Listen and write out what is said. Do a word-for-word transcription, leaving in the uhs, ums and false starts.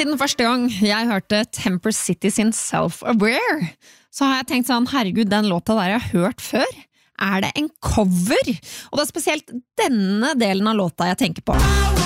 siden første gang jeg hørte Temper City sin Self-Aware, så har jeg tenkt sånn, herregud, den låta der jeg har hørt før, er det en cover? Og det er spesielt denne delen av låta jeg tenker på.